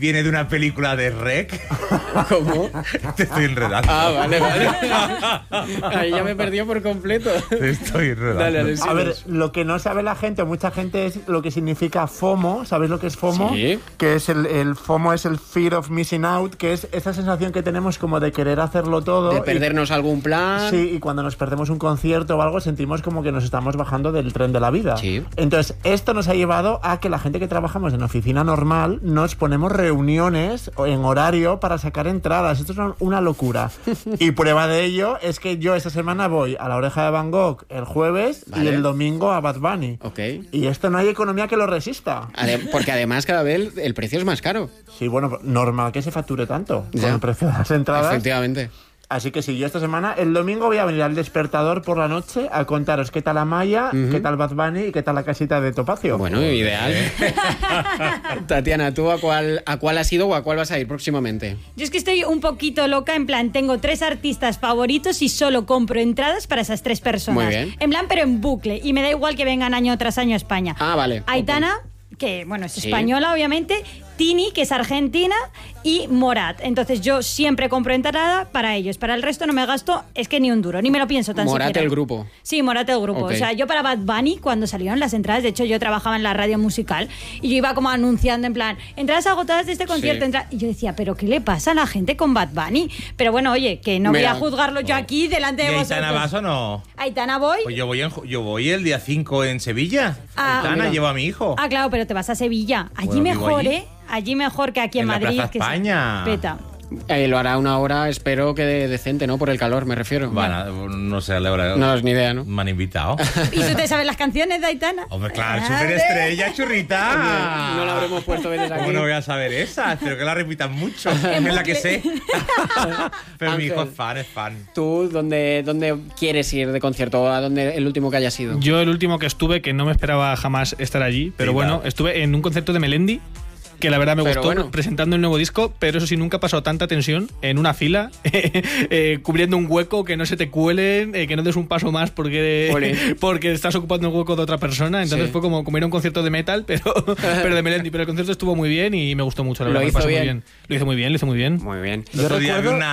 viene de una película de Rec. ¿Cómo? Te estoy enredando. Vale. Ahí ya me perdió por completo. Te estoy enredando. Dale, A ver, lo que no sabe la gente, mucha gente, es lo que significa FOMO. ¿Sabéis lo que es FOMO? Sí. Que es el FOMO es el Fear of Missing Out, que es esa sensación que tenemos como de querer hacerlo todo. De perdernos algún plan. Sí, y cuando nos perdemos un concierto o algo sentimos como que nos estamos bajando del tren de la vida. Sí. Entonces, esto nos ha llevado a que la gente que trabajamos en oficina normal nos ponemos reuniones en horario para sacar entradas. Esto es una locura. Y prueba de ello es que yo esta semana voy a La Oreja de Van Gogh el jueves y el domingo a Bad Bunny. Ok. Y esto no hay economía que lo resista. Porque además cada vez el precio es más caro. Sí, bueno, normal que se facture tanto Ya. con el precio de las entradas. Efectivamente. Así que sí, yo esta semana, el domingo voy a venir al Despertador por la noche a contaros qué tal Amaya, qué tal Bad Bunny y qué tal la casita de Topacio. Bueno, ideal. Tatiana, ¿tú a cuál has ido o a cuál vas a ir próximamente? Yo es que estoy un poquito loca, en plan, tengo 3 artistas favoritos y solo compro entradas para esas 3 personas. Muy bien. En plan, pero en bucle. Y me da igual que vengan año tras año a España. Ah, vale. Aitana, que bueno, es Sí. española, obviamente. Tini, que es argentina, y Morat. Entonces yo siempre compro entrada para ellos. Para el resto no me gasto, es que ni un duro, ni me lo pienso tan Morat siquiera. el grupo. Sí, Morat el grupo. Ok. O sea, yo para Bad Bunny, cuando salieron las entradas, de hecho yo trabajaba en la radio musical y yo iba como anunciando en plan, entradas agotadas de este concierto. Sí. Y yo decía, ¿pero qué le pasa a la gente con Bad Bunny? Pero bueno, oye, que no Mira. voy a juzgarlo yo aquí delante ¿Y de Aitana vosotros. vas o no? Aitana voy. Pues yo voy el día 5 en Sevilla. Aitana, mira. llevo a mi hijo. Ah, claro, pero te vas a Sevilla. Allí Bueno, vivo mejor, allí. ¿eh? Allí mejor que aquí en En la Madrid. Plaza que se España. peta. Lo hará una hora, espero que decente, ¿no? Por el calor, me refiero. No sé a la hora. No es ni idea, ¿no? Me han invitado. ¿Y tú te sabes las canciones de Aitana? Hombre, claro, Vale. superestrella, churrita. No la habremos puesto veces aquí. ¿Cómo no voy a saber esa? Espero que la repitan mucho. Es la que sé. Pero mi hijo Ángel. es fan. ¿Tú dónde quieres ir de concierto? ¿A dónde el último que hayas ido? Yo el último que estuve, que no me esperaba jamás estar allí, pero Sí, bueno, claro. estuve en un concierto de Melendi, que la verdad me Pero gustó, bueno. presentando el nuevo disco, pero eso sí, nunca ha pasado tanta tensión en una fila, cubriendo un hueco, que no se te cuelen, que no des un paso más Jolín. porque estás ocupando el hueco de otra persona. Entonces Sí. fue como ir a un concierto de metal, pero de Melendi. Pero el concierto estuvo muy bien y me gustó mucho, la Lo verdad, me hizo pasé bien. muy bien. Lo hizo muy bien. Muy bien. El otro día vi recuerdo-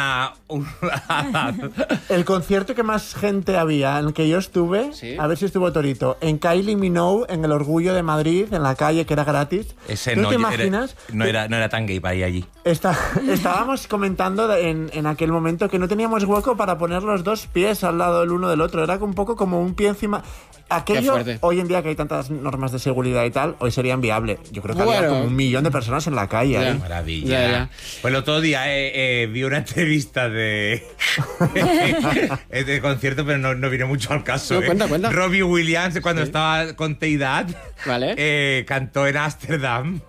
El concierto que más gente había, en el que yo estuve, Sí. a ver si estuvo Torito, en Kylie Minogue, en el Orgullo de Madrid, en la calle, que era gratis. Ese ¿Tú no, te yo imaginas? no era tan gay para ir allí. Estábamos comentando en aquel momento que no teníamos hueco para poner los dos pies al lado del uno del otro. Era un poco como un pie encima. Aquello, fuerte. hoy en día que hay tantas normas de seguridad y tal, hoy sería inviable. Yo creo que había Bueno. como 1 millón de personas en la calle. Ya. ahí. Maravilla. Ya. Pues el otro día vi una entrevista de concierto, pero no vino mucho al caso. No, cuenta. Robbie Williams, cuando estaba con Teidad, Vale. cantó en Ámsterdam.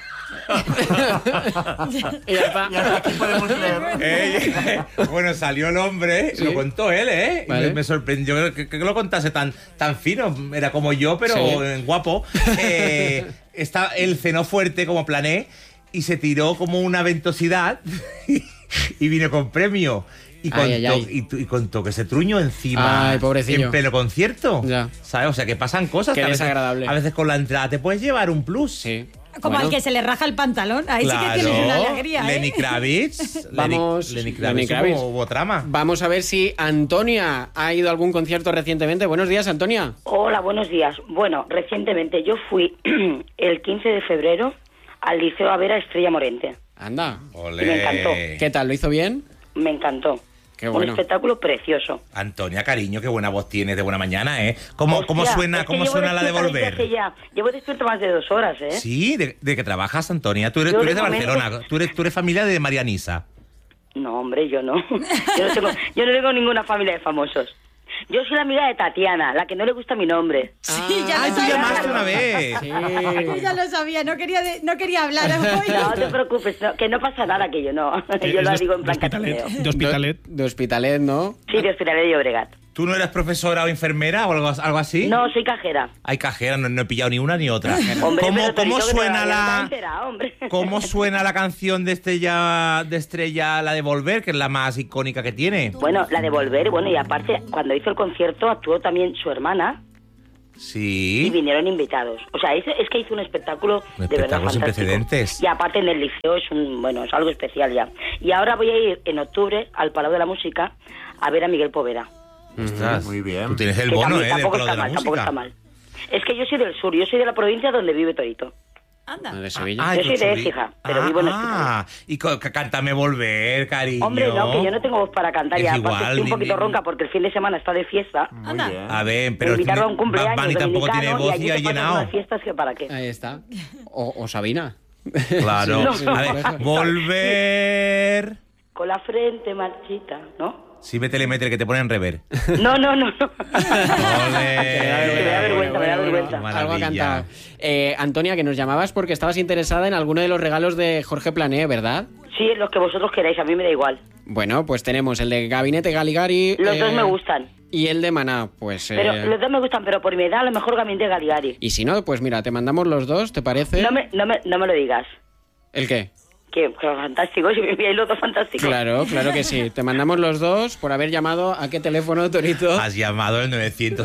Y ya está. Y hasta aquí podemos leer. Bueno, salió el hombre, Sí. lo contó él, ¿eh? Vale. Me sorprendió que lo contase tan fino. Era como yo, pero Sí. guapo. Él cenó fuerte, como plané, y se tiró como una ventosidad y vino con premio. Y contó, Ay, ay, ay. Y contó que se truñó encima. Ay, pobrecillo. En pleno concierto. Ya. ¿Sabes? O sea, que pasan cosas. Qué que desagradable. A veces con la entrada te puedes llevar un plus. Sí. Como Bueno. al que se le raja el pantalón. Ahí sí que tienes una alegría, ¿eh? Lenny Kravitz. Vamos, Lenny Lenny Kravitz. Kravitz. Hubo trama. Vamos a ver si Antonia ha ido a algún concierto recientemente. Buenos días, Antonia. Hola, buenos días. Bueno, recientemente yo fui el 15 de febrero al Liceo a ver a Estrella Morente. Anda. Olé. Y me encantó. ¿Qué tal? ¿Lo hizo bien? Me encantó. Qué bueno. Un espectáculo precioso. Antonia, cariño, qué buena voz tienes de buena mañana, ¿eh? ¿Cómo Hostia, suena, es que cómo llevo suena la de despierta desde hace volver? ya- Llevo despierto más de 2 horas, ¿eh? Sí, ¿de qué trabajas, Antonia? Tú Yo eres de de momento- Barcelona, tú eres familia de Marianisa. No, hombre, yo no. Yo no tengo ninguna familia de famosos. Yo soy la amiga de Tatiana, la que no le gusta mi nombre. Sí, ya ¡Ay, lo tú sabía. llamaste una vez! Sí. Yo ya lo sabía, no quería hablar hoy. No te preocupes, que no pasa nada, que yo no. Yo lo digo en plan cachondeo. De Hospitalet. De Hospitalet, ¿no? Sí, de Hospitalet de Llobregat. ¿Tú no eres profesora o enfermera o algo así? No, soy cajera. Hay cajera, no he pillado ni una ni otra. Hombre, ¿Cómo, pero cómo Torito, que suena todavía no te has la enterado, hombre. cómo suena la canción de Estrella, la de Volver, que es la más icónica que tiene? Bueno, la de Volver, bueno, y aparte, cuando hizo el concierto actuó también su hermana. y Sí. vinieron invitados. O sea, es que hizo un espectáculo Un de verdad espectáculo sin fantástico. precedentes. Y aparte en el liceo es algo especial ya. Y ahora voy a ir en octubre al Palau de la Música a ver a Miguel Poveda. Ostras, Muy bien. Tú tienes el Que bono, también del tampoco Palau está de la mal, tampoco Música. está mal. Es que yo soy del sur, yo soy de la provincia donde vive Torito. Anda. De Sevilla. Yo soy de Churi. Écija, pero vivo en Y cántame Volver, cariño. Hombre, no, que yo no tengo voz para cantar. Es Y aparte igual, estoy un poquito ni- ronca porque el fin de semana está de fiesta. Muy Anda. bien. A ver, Me pero invitaron a un Bad cumpleaños Bunny tampoco tiene dominicano y voz allí y ha te pasan llenado. unas fiestas que para qué. Ahí está. O Sabina. Claro. Sí, no. A ver, Volver. Con la frente marchita, ¿no? Sí, métele, que te ponen rever. No. Ole. Me da vergüenza, me da vergüenza. Qué Algo ha maravilla. cantado. Antonia, que nos llamabas porque estabas interesada en alguno de los regalos de Jorge Plané, ¿verdad? Sí, los que vosotros queráis, a mí me da igual. Bueno, pues tenemos el de Gabinete Galigari. Los dos me gustan. Y el de Maná, pues... Pero los dos me gustan, pero por mi edad a lo mejor Gabinete Galigari. Y si no, pues mira, te mandamos los dos, ¿te parece? No me lo digas. ¿El qué? Que fantástico, si me enviáis los dos fantásticos. Claro que sí. Te mandamos los dos por haber llamado a qué teléfono, Torito. Has llamado al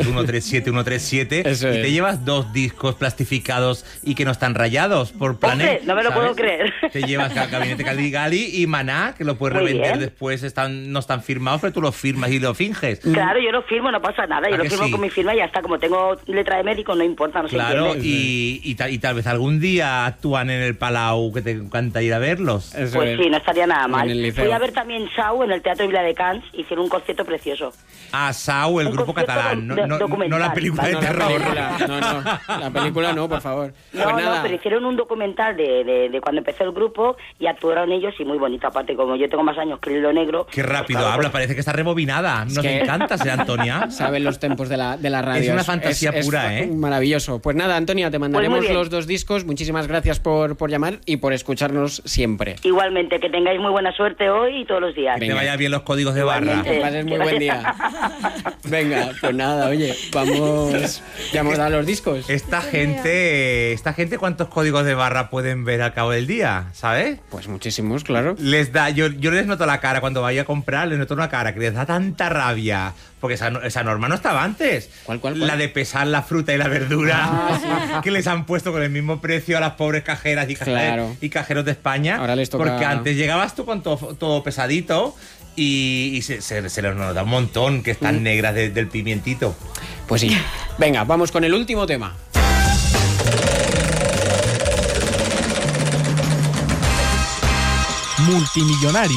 900-137-137 Eso y es. te llevas 2 discos plastificados y que no están rayados por Plané. Hombre, no me lo puedo creer. Te llevas Gabinete Caligari y Maná, que lo puedes Muy revender bien. después. No están firmados, pero tú los firmas y lo finges. Claro, yo lo firmo, no pasa nada. Yo ¿A lo que firmo sí? con mi firma y ya está. Como tengo letra de médico, no importa, no se Claro, entiende. y tal vez algún día actúan en el Palau, que te encanta ir a verlos. Eso Pues es. sí, no estaría nada En mal. el liceo. Fui a ver también Sau en el Teatro Vila de Cans, hicieron un concierto precioso. Ah, Sau, el Un grupo concierto catalán, no documental, la película ¿vale? de No, la terror. película, no, la película no, por favor. No, Pues nada. no, pero hicieron un documental de cuando empezó el grupo y actuaron ellos y muy bonito. Aparte, como yo tengo más años que el hilo negro... Qué rápido pues claro, habla, parece que está rebobinada. Nos que- encanta ser Antonia. Saben los tempos de la radio. Es una fantasía pura, ¿eh? Maravilloso. Pues nada, Antonia, te mandaremos bien. los dos discos. Muchísimas gracias por llamar y por escucharnos siempre. Igualmente, que tengáis muy buena suerte hoy y todos los días. Que te vaya bien los códigos de barra. Igualmente. Que pases muy buen día. Venga, pues nada, oye, vamos. Ya hemos dado los discos. Esta gente, ¿cuántos códigos de barra pueden ver al cabo del día? ¿Sabes? Pues muchísimos, claro. Yo les noto la cara cuando vaya a comprar, les noto una cara que les da tanta rabia. Porque esa norma no estaba antes. ¿Cuál? La de pesar la fruta y la verdura Ah, que les han puesto con el mismo precio a las pobres cajeras Claro. y cajeros de España. Ahora les toca- Porque antes llegabas tú con todo pesadito y se les nota un montón que están negras del pimientito. Pues sí. Venga, vamos con el último tema. Multimillonario.